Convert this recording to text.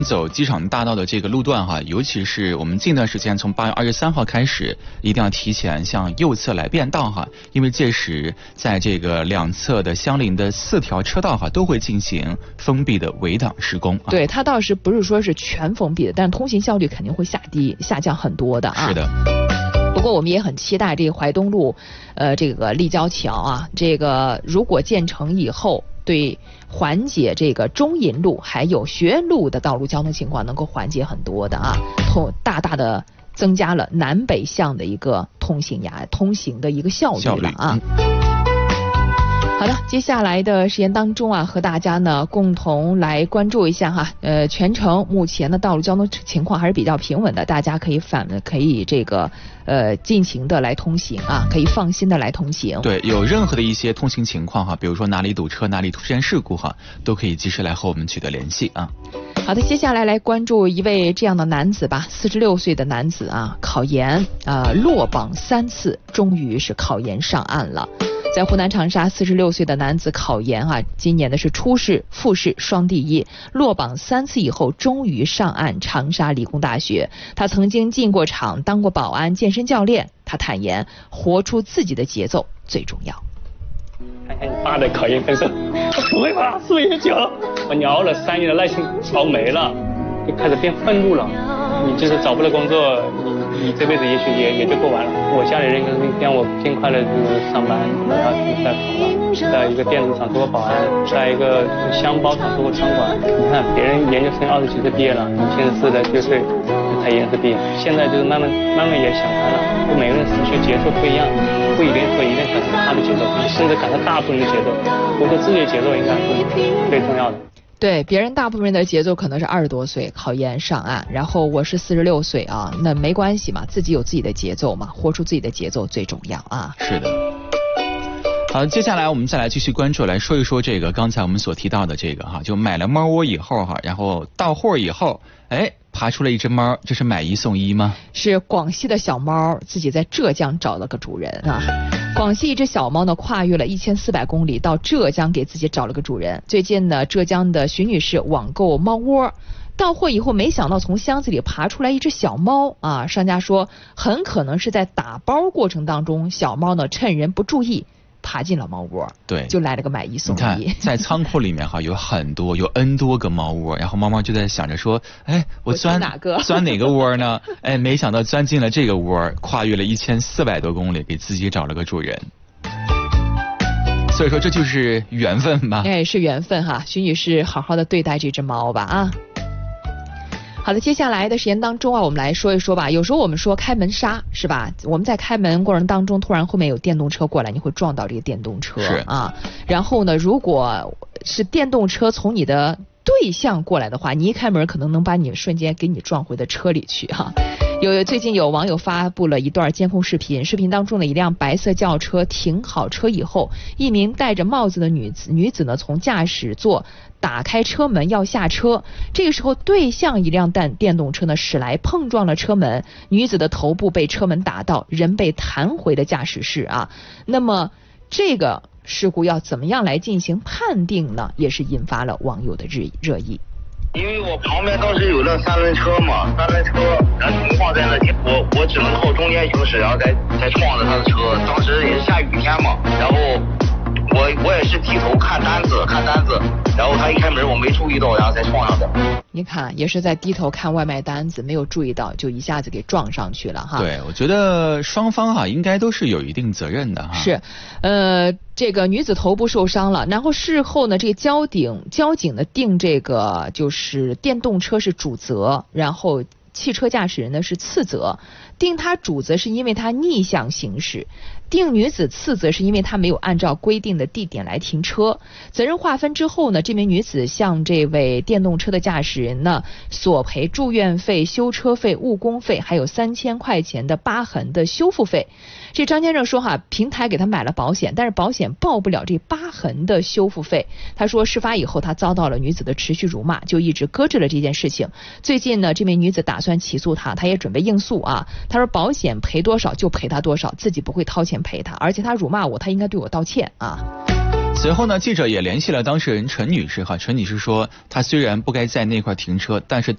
走机场大道的这个路段哈，尤其是我们近段时间从8月23号开始，一定要提前向右侧来变道哈，因为届时在这个两侧的相邻的4条车道哈都会进行封闭的围挡施工。 对，它倒是不是说是全封闭的，但是通行效率肯定会下降很多的啊。 是的。 不过我们也很期待这个淮东路，这个立交桥啊，这个如果建成以后，对缓解这个中银路还有学院路的道路交通情况能够缓解很多的啊，大大的增加了南北向的一个通行的一个效率了啊。好的，接下来的时间当中啊，和大家呢共同来关注一下哈，全程目前的道路交通情况还是比较平稳的，大家可以这个尽情的来通行啊，可以放心的来通行。 对，有任何的一些通行情况哈，比如说哪里堵车，哪里出现事故哈，都可以及时来和我们取得联系啊。 好的，接下来关注一位这样的男子吧，46岁的男子啊，考研落榜3次，终于是考研上岸了。在湖南长沙，46岁的男子考研今年的是初试、复试双第一，落榜3次以后，终于上岸长沙理工大学。他曾经进过厂，当过保安、健身教练。他坦言，活出自己的节奏最重要。 看看你爸的考研分数，不会吧？4.9，我熬了3年的耐心熬没了，就开始变愤怒了。你就是找不到工作，你这辈子也许也就过完了。我家里人让我尽快的上班，然后去在厂嘛，在一个电子厂做过保安，在一个箱包厂做过仓管。你看别人研究生20几岁毕业了，你74的9岁才研究生毕业。现在就是慢慢也想开了，每个人学节奏不一样，不一定说一定想他的节奏，甚至赶上大部分人的节奏。我说自己的节奏应该是最重要的。 对，别人大部分人的节奏可能是20多岁考研上岸，然后我是46岁啊，那没关系嘛，自己有自己的节奏嘛，活出自己的节奏最重要啊。 是的。好，接下来我们再来继续关注，来说一说这个刚才我们所提到的这个哈，就买了猫窝以后哈，然后到货以后，爬出了一只猫，这是买1送1吗？ 是广西的小猫自己在浙江找了个主人啊。广西一只小猫呢，跨越了1400公里到浙江给自己找了个主人。最近呢，浙江的徐女士网购猫窝，到货以后没想到从箱子里爬出来一只小猫啊。商家说很可能是在打包过程当中，小猫呢趁人不注意爬进了猫窝， 对， 就来了个买1送1。 你看，在仓库里面哈，有N 多个猫窝，然后猫猫就在想着说，我钻哪个窝呢？没想到钻进了这个窝，跨越了1400多公里，给自己找了个主人。所以说这就是缘分吧？ 是缘分哈，徐女士好好的对待这只猫吧啊。好的，接下来的时间当中啊，我们来说一说吧。有时候我们说开门杀是吧？我们在开门过程当中，突然后面有电动车过来，你会撞到这个电动车啊。然后呢，如果是电动车从你的对向过来的话，你一开门可能能把你瞬间给你撞回到车里去哈。最近有网友发布了一段监控视频，视频当中的一辆白色轿车停好车以后，一名戴着帽子的女子呢从驾驶座打开车门要下车，这个时候对向一辆电动车呢驶来，碰撞了车门，女子的头部被车门打到，人被弹回了驾驶室啊。那么这个事故要怎么样来进行判定呢？也是引发了网友的热议。 因为我旁边当时有辆3轮车嘛，3轮车，然后停放在那里，我只能靠中间行驶，然后才撞着他的车。当时也是下雨天嘛，然后我也是低头看单子，然后他一开门我没注意到，然后才撞上的。 你看，也是在低头看外卖单子，没有注意到，就一下子给撞上去了哈。 对，我觉得双方哈应该都是有一定责任的哈。 是，这个女子头部受伤了，然后事后呢，这个交警呢定这个就是电动车是主责，然后汽车驾驶人呢是次责。定他主责是因为他逆向行驶，定女子次责是因为他没有按照规定的地点来停车。责任划分之后呢，这名女子向这位电动车的驾驶人呢索赔住院费、修车费、误工费，还有3000块钱的疤痕的修复费。这张先生说平台给他买了保险，但是保险报不了这疤痕的修复费。他说事发以后他遭到了女子的持续辱骂，就一直搁置了这件事情。最近呢，这名女子打算起诉他也准备应诉啊。他说保险赔多少就赔他多少，自己不会掏钱赔他，而且他辱骂我，他应该对我道歉啊。 随后呢，记者也联系了当事人陈女士陈女士说，她虽然不该在那块停车，但是